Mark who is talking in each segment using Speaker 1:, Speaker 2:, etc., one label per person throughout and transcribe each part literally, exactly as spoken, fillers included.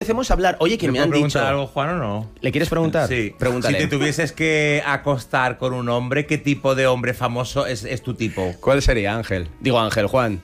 Speaker 1: empecemos a hablar. Oye, que me han
Speaker 2: preguntar
Speaker 1: dicho...
Speaker 2: algo, Juan, o no?
Speaker 1: ¿Le quieres preguntar?
Speaker 2: Sí.
Speaker 1: Pregúntale.
Speaker 2: Si te tuvieses que acostar con un hombre, ¿qué tipo de hombre famoso es, es tu tipo?
Speaker 1: ¿Cuál sería, Ángel? Digo, Ángel, Juan.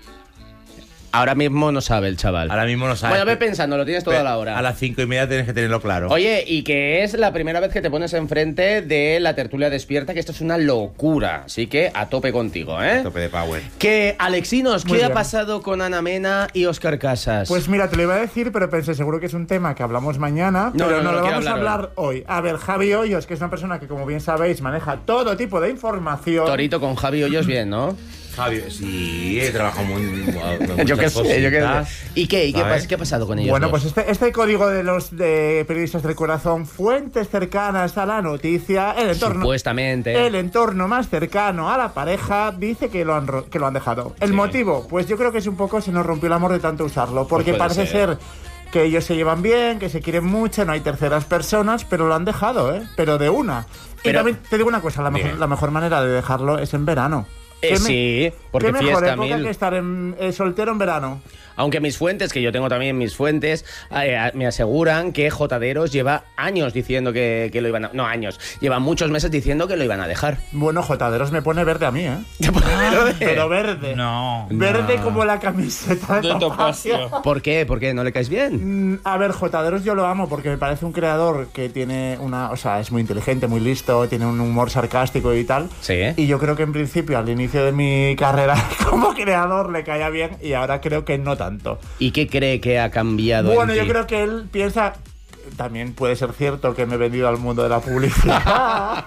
Speaker 1: Ahora mismo no sabe el chaval.
Speaker 2: Ahora mismo no sabe.
Speaker 1: Bueno, ve pensando, lo tienes toda la hora.
Speaker 2: A las cinco y media tienes que tenerlo claro.
Speaker 1: Oye, y que es la primera vez que te pones enfrente de la tertulia despierta, que esto es una locura. Así que a tope contigo, ¿eh?
Speaker 2: A tope de power.
Speaker 1: Que, Alexinos,
Speaker 3: Muy
Speaker 1: ¿qué
Speaker 3: bien.
Speaker 1: ha pasado con Ana Mena y Óscar Casas?
Speaker 3: Pues mira, te lo iba a decir, pero pensé, seguro que es un tema que hablamos mañana,
Speaker 1: No,
Speaker 3: pero
Speaker 1: no, no,
Speaker 3: no, lo
Speaker 1: lo quiero
Speaker 3: vamos a
Speaker 1: hablar
Speaker 3: hablar hoy. A ver, Javi Hoyos, que es una persona que, como bien sabéis, maneja todo tipo de información.
Speaker 1: Torito con Javi Hoyos bien, ¿no?
Speaker 2: Javi, sí, he trabajado muy... muy
Speaker 1: Yo qué sé, yo qué sé.
Speaker 2: cositas.
Speaker 1: ¿Y qué? ¿Y qué,
Speaker 2: ¿Sabes?
Speaker 1: pas- qué ha pasado con ellos
Speaker 3: Bueno,
Speaker 1: dos?
Speaker 3: pues este, este código de los de periodistas del corazón, fuentes cercanas a la noticia, el entorno,
Speaker 1: Supuestamente.
Speaker 3: el entorno más cercano a la pareja, dice que lo han, ro- que lo han dejado. ¿El
Speaker 1: Sí.
Speaker 3: motivo? Pues yo creo que es un poco, se nos rompió el amor de tanto usarlo, porque
Speaker 1: Pues puede
Speaker 3: parece
Speaker 1: ser.
Speaker 3: ser que ellos se llevan bien, que se quieren mucho, no hay terceras personas, pero lo han dejado, ¿eh? Pero de una.
Speaker 1: Pero-
Speaker 3: Y también te digo una cosa, la mejor,
Speaker 2: Bien.
Speaker 3: la mejor manera de dejarlo es en verano.
Speaker 1: Eh,
Speaker 3: ¿Qué me-
Speaker 1: sí, porque
Speaker 3: ¿Qué mejor
Speaker 1: fiesta
Speaker 3: época
Speaker 1: mil.
Speaker 3: que estar en, eh, soltero en verano?
Speaker 1: Aunque mis fuentes, que yo tengo también mis fuentes, eh, me aseguran que Jotaderos lleva años diciendo que, que lo iban a... No, años. Lleva muchos meses diciendo que lo iban a dejar.
Speaker 3: Bueno, Jotaderos me pone verde a mí, ¿eh? Pero verde.
Speaker 4: No.
Speaker 3: Verde
Speaker 1: No.
Speaker 3: como la camiseta de,
Speaker 4: De
Speaker 3: Topacio.
Speaker 4: Topacio.
Speaker 1: ¿Por qué? ¿Por qué? ¿No le caes bien?
Speaker 3: Mm, A ver, Jotaderos yo lo amo porque me parece un creador que tiene una... O sea, es muy inteligente, muy listo, tiene un humor sarcástico y tal.
Speaker 1: Sí.
Speaker 3: Y yo creo que en principio, al inicio de mi carrera como creador, le caía bien y ahora creo que no tanto.
Speaker 1: ¿Y qué cree que ha cambiado en
Speaker 3: Bueno, yo
Speaker 1: ti?
Speaker 3: creo que él piensa... También puede ser cierto que me he vendido al mundo de la publicidad.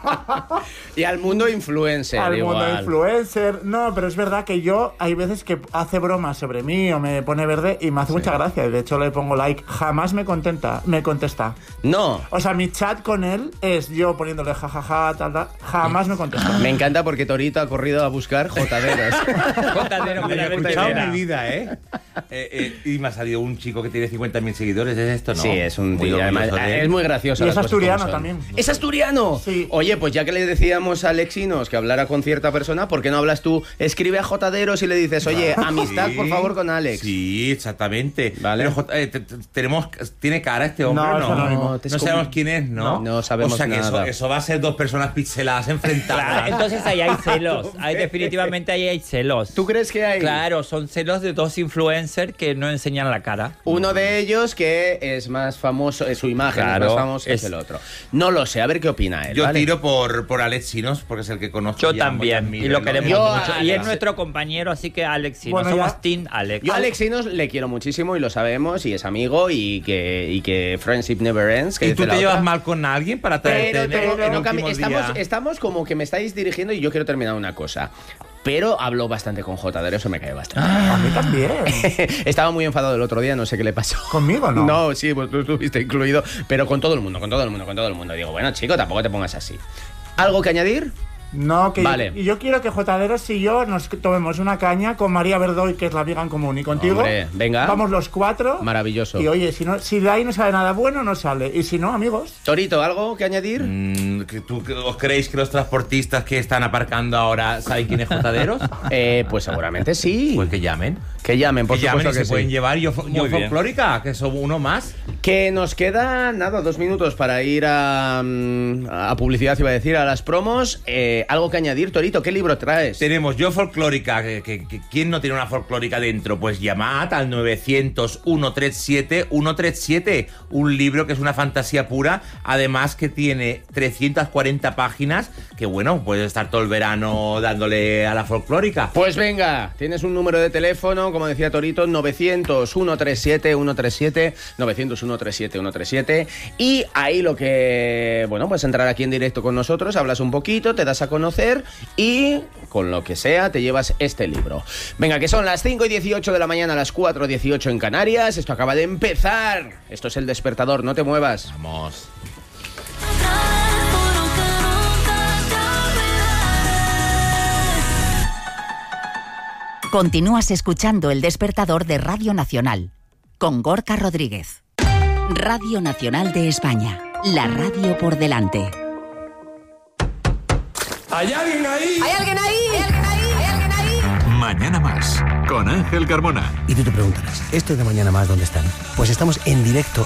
Speaker 1: Y al mundo influencer,
Speaker 3: al
Speaker 1: igual.
Speaker 3: mundo influencer. No, pero es verdad que yo hay veces que hace bromas sobre mí o me pone verde y me hace mucha gracia. De hecho, le pongo like. Jamás me contenta, me contesta.
Speaker 1: No.
Speaker 3: O sea, mi chat con él es yo poniéndole jajaja, tal, tal. Jamás me contesta.
Speaker 1: Me encanta porque Torito ha corrido a buscar Jotaderos.
Speaker 4: Jotadero
Speaker 2: No
Speaker 4: para
Speaker 2: he
Speaker 4: ver
Speaker 2: escuchado
Speaker 4: quién
Speaker 2: en
Speaker 4: era.
Speaker 2: mi vida, ¿eh? Eh, eh, Y me ha salido un chico que tiene cincuenta mil seguidores, ¿es esto, no?
Speaker 1: Sí, es un
Speaker 2: Muy
Speaker 1: tío. Además,
Speaker 2: orgulloso de él.
Speaker 1: es muy gracioso.
Speaker 3: Y
Speaker 1: las
Speaker 3: es
Speaker 1: cosas como
Speaker 3: asturiano
Speaker 1: son.
Speaker 3: también.
Speaker 1: ¿Es asturiano?
Speaker 3: Sí.
Speaker 1: Oye, pues ya que le decíamos a Alexinos que hablara con cierta persona, ¿por qué no hablas tú? Escribe a Jotaderos y le dices, oye, amistad, por
Speaker 2: Sí,
Speaker 1: favor, con Alex.
Speaker 2: Sí, exactamente.
Speaker 1: Vale.
Speaker 2: Pero, Jota, eh, te- te- tenemos, ¿tiene cara este hombre
Speaker 3: No,
Speaker 2: o
Speaker 3: eso
Speaker 2: no?
Speaker 3: no mismo.
Speaker 1: No, te
Speaker 2: No
Speaker 1: es
Speaker 2: sabemos
Speaker 1: como-
Speaker 2: quién es, ¿no?
Speaker 1: No sabemos
Speaker 2: O sea que
Speaker 1: nada.
Speaker 2: Eso, eso va a ser dos personas pixeladas enfrentadas.
Speaker 4: Claro, entonces ahí hay celos. Ahí definitivamente ahí hay celos.
Speaker 1: ¿Tú crees que hay?
Speaker 4: Claro, son celos de dos influencers que no enseñan la cara.
Speaker 1: Uno de ellos que es más famoso, es su imagen
Speaker 4: Claro,
Speaker 1: es más famosa
Speaker 4: es-
Speaker 1: que el otro. No lo sé, a ver qué opina él.
Speaker 2: Yo
Speaker 1: ¿vale?
Speaker 2: tiro por, por Alexinos, porque es el que conozco.
Speaker 4: Yo
Speaker 2: y amo
Speaker 4: también,
Speaker 2: admiro,
Speaker 4: y lo
Speaker 2: ¿no?
Speaker 4: queremos
Speaker 1: Yo,
Speaker 4: mucho. Y
Speaker 1: Alex.
Speaker 4: es nuestro compañero, así que Alex, y
Speaker 3: Bueno,
Speaker 4: no somos
Speaker 3: ya-
Speaker 4: Team Alex.
Speaker 1: Yo a Alexinos le quiero muchísimo y lo sabemos, y es amigo, y que, y que friendship never ends. Que
Speaker 2: ¿Y
Speaker 1: dice
Speaker 2: tú
Speaker 1: la
Speaker 2: te llevas
Speaker 1: otra.
Speaker 2: mal con alguien para traerte
Speaker 1: Pero
Speaker 2: en
Speaker 1: tengo-
Speaker 2: el- el
Speaker 1: no, Cami,
Speaker 2: último
Speaker 1: estamos,
Speaker 2: día?
Speaker 1: estamos como que me estáis dirigiendo y yo quiero terminar una cosa. Pero hablo bastante con Jotaderos, eso me cae bastante.
Speaker 3: A mí también.
Speaker 1: Estaba muy enfadado el otro día, no sé qué le pasó.
Speaker 3: ¿Conmigo no?
Speaker 1: No, sí, pues tú estuviste incluido, pero con todo el mundo, con todo el mundo, con todo el mundo. Digo, bueno, chico, tampoco te pongas así. ¿Algo que añadir?
Speaker 3: No, que
Speaker 1: Vale.
Speaker 3: yo, y yo quiero que Jotaderos y yo nos tomemos una caña con María Verdoy, que es la amiga en común, y contigo.
Speaker 1: Hombre, venga.
Speaker 3: Vamos los cuatro.
Speaker 1: Maravilloso.
Speaker 3: Y oye, si, no, si de ahí no sale nada bueno, no sale. Y si no, amigos.
Speaker 1: Torito, ¿algo que añadir?
Speaker 2: Mm, ¿que tú, que ¿Os creéis que los transportistas que están aparcando ahora saben quién es Jotaderos?
Speaker 1: Eh, pues seguramente sí.
Speaker 2: Pues que llamen.
Speaker 1: Que llamen, por
Speaker 2: que llamen
Speaker 1: supuesto
Speaker 2: y
Speaker 1: que
Speaker 2: se pueden
Speaker 1: sí.
Speaker 2: llevar. Yo, yo
Speaker 4: Muy bien.
Speaker 2: folclórica, que son uno más.
Speaker 1: Que nos queda, nada, dos minutos para ir a, mm, a publicidad, iba a decir, a las promos. Eh, ¿Algo que añadir, Torito? ¿Qué libro traes?
Speaker 2: Tenemos yo folclórica, que, que- que- ¿quién no tiene una folclórica dentro? Pues llamad al novecientos, ciento treinta y siete, ciento treinta y siete, un libro que es una fantasía pura, además que tiene trescientas cuarenta páginas, que bueno, puedes estar todo el verano dándole a la folclórica.
Speaker 1: Pues venga, tienes un número de teléfono, como decía Torito, novecientos, ciento treinta y siete, ciento treinta y siete, novecientos, ciento treinta y siete, ciento treinta y siete, y ahí lo que, bueno, pues entrar aquí en directo con nosotros, hablas un poquito, te das a conocer y con lo que sea te llevas este libro. Venga, que son las cinco y dieciocho de la mañana, las cuatro y dieciocho en Canarias, esto acaba de empezar, esto es El Despertador, no te muevas.
Speaker 2: Vamos.
Speaker 5: Continúas escuchando El Despertador de Radio Nacional, con Gorka Rodríguez. Radio Nacional de España, la radio por delante.
Speaker 6: ¿Hay alguien ahí?
Speaker 7: ¿Hay alguien ahí? ¿Hay alguien ahí? ¿Hay alguien ahí?
Speaker 6: Mañana más, con Ángel Carmona.
Speaker 8: Y tú te preguntarás, ¿estos de Mañana Más dónde están? Pues estamos en directo